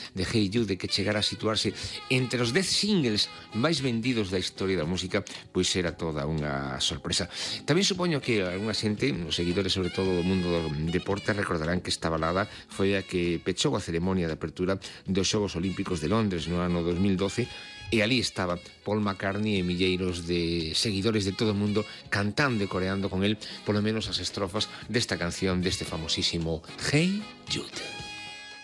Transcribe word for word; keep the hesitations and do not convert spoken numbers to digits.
de Hey Jude, que chegara a situarse entre os dez singles máis vendidos da historia da música, pois era toda unha sorpresa. Tamén supoño que algunha xente, os seguidores sobre todo do mundo do deporte, recordarán que esta balada foi a que pechou a ceremonia de apertura dos Xogos Olímpicos de Londres no ano dos mil doce, e ali estaba Paul McCartney e milleiros de seguidores de todo o mundo cantando e coreando con el polo menos as estrofas desta canción, deste famosísimo Hey Jude.